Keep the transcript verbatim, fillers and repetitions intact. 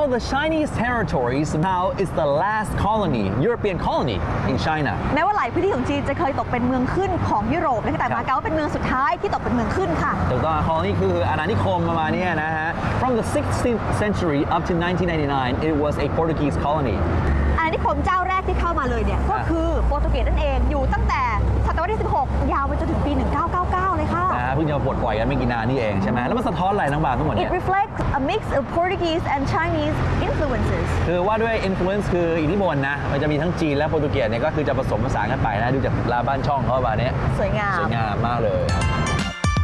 Well, the Chinese territories now is the last colony, European colony in China. แม้ว่าหลายพื้นที่ของจีนจะเคยตกเป็นเมืองขึ้นของยุโรปนะคะแต่มาเก๊าเป็นเมืองสุดท้ายที่ตกเป็นเมืองขึ้นค่ะถูกต้อง colony คืออาณานิคมประมาณนี้นะฮะ From the sixteenth century up to nineteen ninety-nine, it was a Portuguese colony. อาณานิคมเจ้าแรกที่เข้ามาเลยเนี่ยก็คือโปรตุเกสนั่นเองอยู่ตั้งแต่ศตวรรษที่สิบหกยาวไปจนถึงปีหนึ่งพันเก้าร้อยเก้าสิบเก้าเลยค่ะนะเพิ่งจะปลดปล่อยกันไม่กี่นานนี่เองใช่ไหมแล้วมันสะท้อนอะไรทั้งบางทั้งหมดเนี่ย It reflects a mix of Portuguese and Chinese influences คือว่าด้วย influence คืออิทธิพลนะมันจะมีทั้งจีนและโปรตุเกสเนี่ยก็คือจะผสมผสานกันไปนะดูจากลาบ้านช่องเขาแบบนี้สวยงามสวยงามมากเลยครับ